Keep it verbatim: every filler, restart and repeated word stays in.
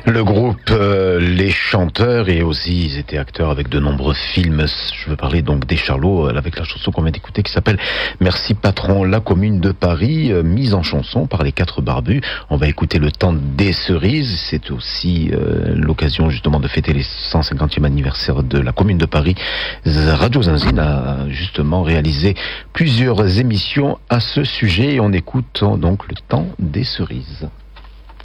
Le groupe euh, Les Chanteurs, et aussi ils étaient acteurs avec de nombreux films. Je veux parler donc des Charlots avec la chanson qu'on vient d'écouter qui s'appelle Merci Patron. La Commune de Paris, euh, mise en chanson par les Quatre Barbus. On va écouter Le Temps des Cerises. C'est aussi euh, l'occasion justement de fêter les cent cinquantième anniversaire de la Commune de Paris. Radio Zinzine a justement réalisé plusieurs émissions à ce sujet et on écoute donc Le Temps des Cerises.